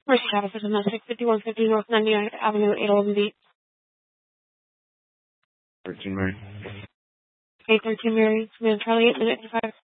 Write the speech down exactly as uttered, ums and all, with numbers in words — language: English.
Mercy Travel for domestic, fifty-one fifty North ninety-ninth Avenue, eight eleven B. thirteen Mary. eight thirteen Mary, Command Charlie, eight minute five.